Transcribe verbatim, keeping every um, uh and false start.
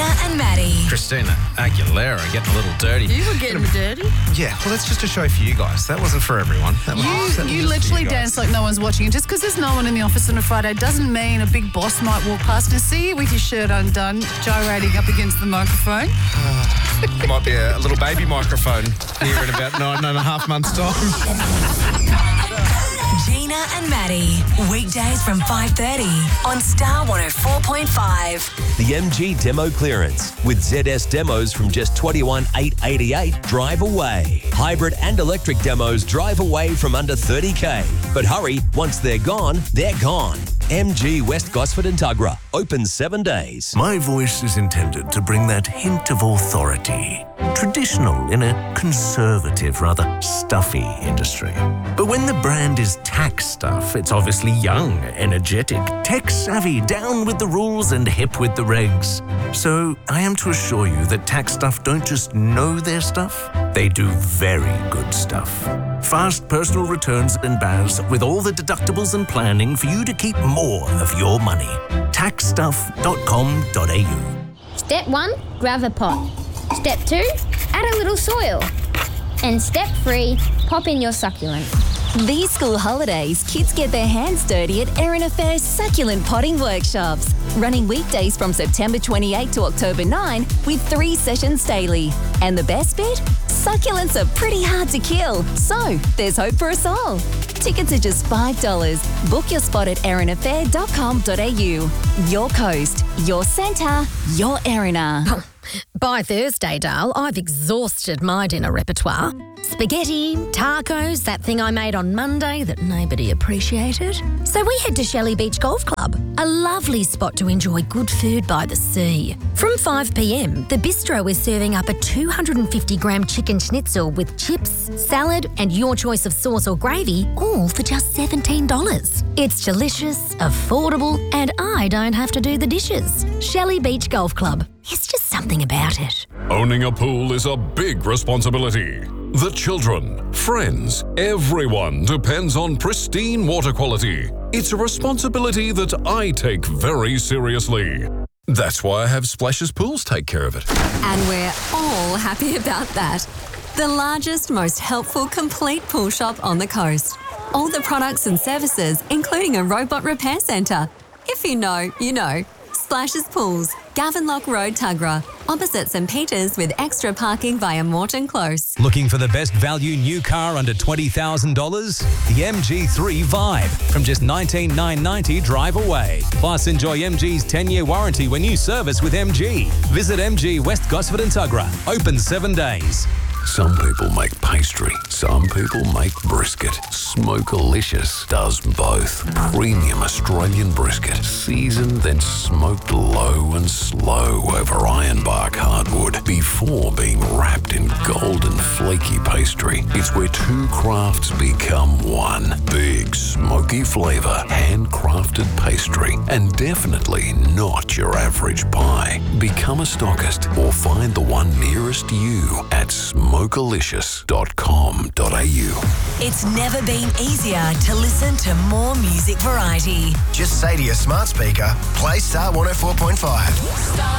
and Maddie. Christina Aguilera getting a little dirty. You were getting dirty. Yeah, well, that's just a show for you guys. That wasn't for everyone. That was, You, that was you just for literally you guys. dance like no one's watching. And just because there's no one in the office on a Friday doesn't mean a big boss might walk past and see you with your shirt undone, gyrating up against the microphone. Might be a, a little baby microphone here in about nine and a half months' time. Gina and Maddie. Weekdays from five thirty on Star one oh four point five. The M G Demo Clearance with Z S demos from just twenty-one thousand eight hundred eighty-eight drive away. Hybrid and electric demos drive away from under thirty K. But hurry, once they're gone, they're gone. M G West Gosford and Tuggerah, open seven days. My voice is intended to bring that hint of authority. Traditional in a conservative, rather stuffy industry. But when the brand is tax stuff, it's obviously young, energetic, tech-savvy, down with the rules and hip with the regs. So I am to assure you that tax stuff don't just know their stuff, they do very good stuff. Fast personal returns and B A S with all the deductibles and planning for you to keep more of your money. tax stuff dot com dot a u. Step one, grab a pot. Step two, add a little soil. And step three, pop in your succulent. These school holidays, kids get their hands dirty at Erin Affair's Succulent Potting Workshops. Running weekdays from September twenty-eighth to October ninth with three sessions daily. And the best bit? Succulents are pretty hard to kill, so there's hope for us all. Tickets are just five dollars. Book your spot at erin affair dot com dot a u. Your coast, your centre, your Erina. By Thursday, Dale, I've exhausted my dinner repertoire. Spaghetti, tacos, that thing I made on Monday that nobody appreciated. So we head to Shelley Beach Golf Club, a lovely spot to enjoy good food by the sea. From five p.m, the bistro is serving up a two hundred fifty gram chicken schnitzel with chips, salad, and your choice of sauce or gravy, all for just seventeen dollars. It's delicious, affordable, and I don't have to do the dishes. Shelley Beach Golf Club. It's just something about it. Owning a pool is a big responsibility. The children, friends, everyone depends on pristine water quality. It's a responsibility that I take very seriously. That's why I have Splashes Pools take care of it. And we're all happy about that. The largest, most helpful, complete pool shop on the coast. All the products and services, including a robot repair centre. If you know, you know. Splashes Pools, Gavenlock Road, Tuggerah, opposite St Peters with extra parking via Morton Close. Looking for the best value new car under twenty thousand dollars? The M G three Vibe from just nineteen thousand nine hundred ninety dollars drive away. Plus enjoy M G's ten-year warranty when you service with M G. Visit M G West Gosford and Tuggerah. Open seven days. Some people make pastry, some people make brisket. Smokealicious does both. Premium Australian brisket, seasoned then smoked low and slow over ironbark hardwood before being wrapped in golden flaky pastry. It's where two crafts become one. Big smoky flavour, handcrafted pastry, and definitely not your average pie. Become a stockist or find the one nearest you at smokealicious dot com dot a u. It's never been easier to listen to more music variety. Just say to your smart speaker, play Star one oh four point five. Star